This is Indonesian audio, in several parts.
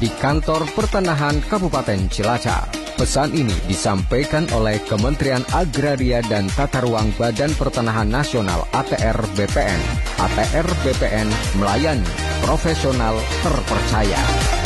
di Kantor Pertanahan Kabupaten Cilacap. Pesan ini disampaikan oleh Kementerian Agraria dan Tata Ruang Badan Pertanahan Nasional ATR BPN. ATR BPN melayani profesional terpercaya.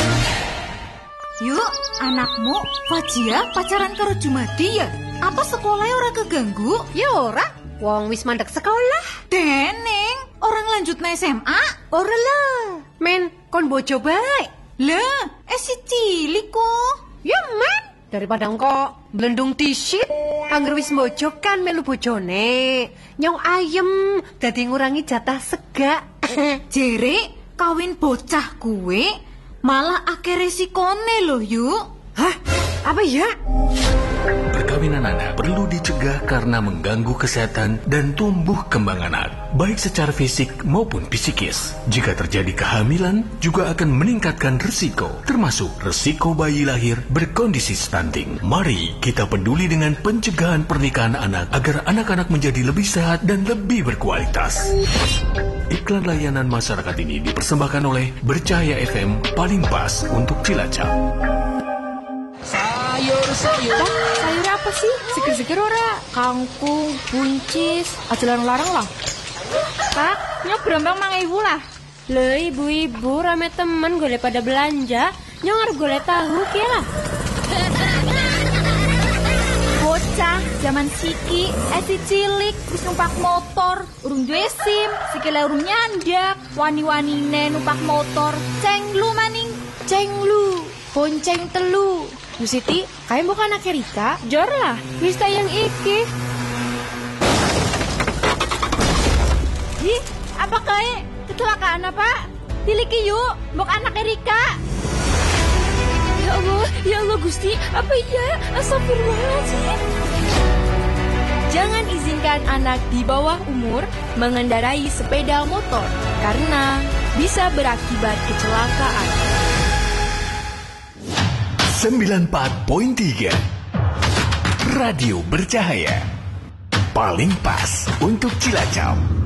Yuk, anakmu Fajia pacaran karo Jumadi ya? Apa sekolahnya ora keganggu? Ya ora, wong wis mandek sekolah. Deneng, orang lanjut na SMA? Ora lah, men kon bojo baik. Lah, si cilik kok. Ya men, daripada engko blendung disit, angger wis bojo kan melu bojone. Nyong ayem, dadi ngurangi jatah sega. Jere, kawin bocah kuwe malah akeh resikone loh yuk. Hah? Apa ya? Perkawinan anak perlu dicegah karena mengganggu kesehatan dan tumbuh kembang anak, baik secara fisik maupun psikis. Jika terjadi kehamilan, juga akan meningkatkan risiko, termasuk risiko bayi lahir berkondisi stunting. Mari kita peduli dengan pencegahan pernikahan anak agar anak-anak menjadi lebih sehat dan lebih berkualitas. Iklan layanan masyarakat ini dipersembahkan oleh Bercahaya FM, paling pas untuk Cilacap. Sayur. Sayur apa sih? Seger-seger ora? Kangkung, buncis, aja larang-larang lah. Kak, nyok berombang 5.000 lah. Le ibu-ibu rame temen golek pada belanja, nyong arep golek tahu kia lah. Bocah zaman siki, si cilik wis numpak motor, urung duwe SIM, sikile urung nyandak, wani-wanine numpak motor, cenglu maning, Cenglu, bonceng telu. Bu Siti, kalian bukan anak Erika? Jor lah, wis tayang iki. Ih, apa kae? Kecelakaan apa? Tiliki yuk, mbok anak Erika. Ya Allah Gusti, apa iya? Astagfirullahaladzim. Jangan izinkan anak di bawah umur mengendarai sepeda motor karena bisa berakibat kecelakaan. 94.3 Radio Bercahaya, paling pas untuk Cilacap.